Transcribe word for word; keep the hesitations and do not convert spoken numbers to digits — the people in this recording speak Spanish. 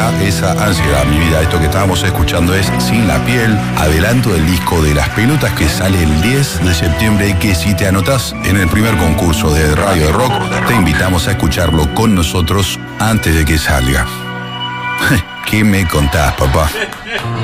toda esa ansiedad, mi vida. Esto que estábamos escuchando es Sin la Piel, adelanto del disco de Las Pelotas que sale el diez de septiembre y que si te anotás en el primer concurso de Radio de Rock, te invitamos a escucharlo con nosotros antes de que salga. ¿Qué me contás, papá?